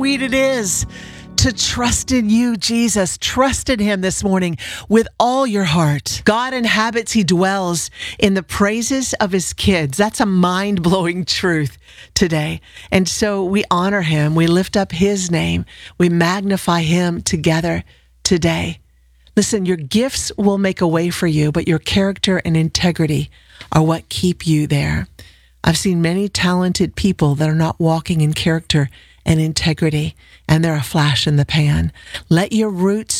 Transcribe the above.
sweet it is to trust in you, Jesus. Trust in him this morning with all your heart. God inhabits, he dwells in the praises of his kids. That's a mind-blowing truth today. And so we honor him. We lift up his name. We magnify him together today. Listen, your gifts will make a way for you, but your character and integrity are what keep you there. I've seen many talented people that are not walking in character and integrity, and they're a flash in the pan. Let your roots